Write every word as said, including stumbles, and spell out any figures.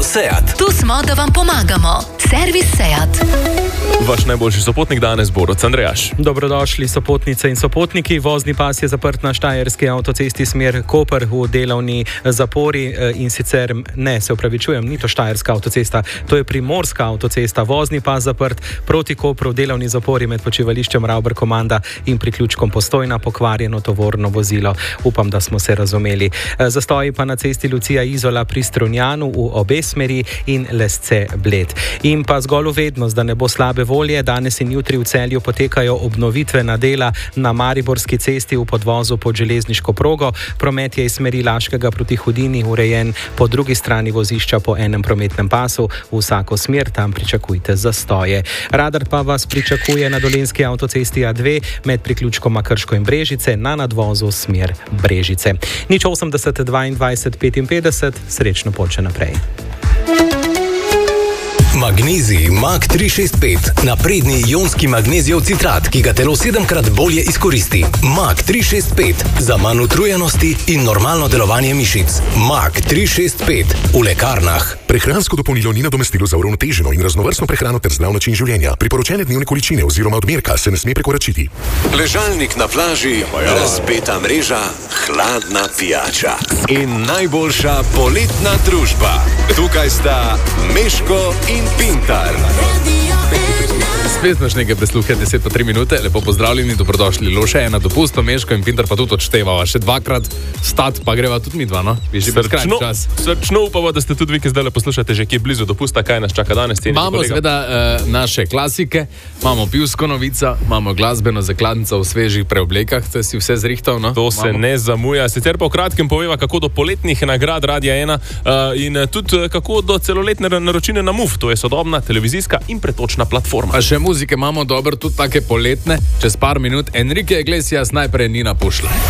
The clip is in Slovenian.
Seat. Tu smo, da vam pomagamo. Servis Seat. Vaš najboljši sopotnik danes bo Rod Andrejaš. Dobrodošli sopotnice in sopotniki. Vozni pas je zaprt na štajerski avtocesti smer Koper v delovni zapori in sicer, ne, se upravičujem, ni to štajerska avtocesta, to je primorska avtocesta. Vozni pas zaprt proti Kopru v delovni zapori med počivališčem Ravber Komanda in priključkom Postojna, pokvarjeno tovorno vozilo. Upam, da smo se razumeli. Zastoji pa na cesti Lucija Izola pri Strunjanu v obe smeri in Lesce Bled. In pa zgolj uvednost, da ne bo slabe volje, danes in jutri v Celju potekajo obnovitvena dela na Mariborski cesti v podvozu pod železniško progo. Promet je iz smeri Laškega proti Hudini urejen po drugi strani vozišča po enem prometnem pasu. V vsako smer tam pričakujte zastoje. Radar pa vas pričakuje na Dolenjski avtocesti A dve med priključkoma Krško in Brežice na nadvozu smer Brežice. Nič osemdeset dvaindvajset petinpetdeset, srečno pot še naprej. Magnezij Mag tri šest pet. Napredni ionski magnezijev citrat, ki ga telo sedemkrat bolje izkoristi. Mag tri šest pet. Za manj utrujenosti in normalno delovanje mišic. Mag tri šest pet. V lekarnah. Prehransko dopolnilo ni nadomestilo za uravnoteženo in raznovrstno prehrano ter zdrav način življenja. Priporočene dnevne količine oziroma odmerka se ne sme prekoračiti. Ležalnik na plaži, razpeta mreža, hladna pijača. In najboljša poletna družba. Tukaj sta Meško in Pintar. Spet imaš nekaj presluhe, deset pa tri minute, lepo pozdravljeni, dobrodošli. Loše ena dopustno, Meško in Pintar pa tudi odštevava. Še dvakrat stat, pa greva tudi mi dva, no? Srčno, srčno upamo, da ste tudi vi, ki zdaj poslušate že kje blizu dopusta, kaj nas čaka danes. Imamo seveda uh, naše klasike, imamo pivsko novico, imamo glasbeno zakladnico v svežih preoblekah, to si vse zrihtal, no? To imamo. Se ne zamuja, sicer pa v kratkem poveva, kako do poletnih nagrad Radia ena uh, in tudi kako do celoletne naročine na Muf, to je sodobna televizijska in pretočna platforma. A še muzike imamo dobro, tudi take poletne, čez par minut. Enrique Iglesias najprej Nina Pušla.